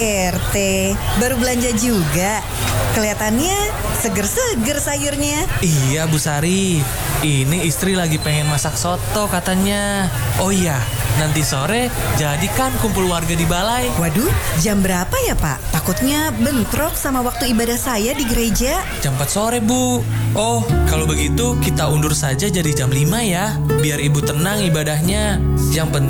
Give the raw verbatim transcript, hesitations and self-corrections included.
R T, baru belanja juga. Kelihatannya seger-seger sayurnya. Iya Bu Sari, ini istri lagi pengen masak soto katanya. Oh iya, nanti sore jadikan kumpul warga di balai. Waduh, jam berapa ya Pak? Takutnya bentrok sama waktu ibadah saya di gereja. Jam empat sore Bu. Oh, kalau begitu kita undur saja jadi jam lima ya, biar ibu tenang ibadahnya. Yang penting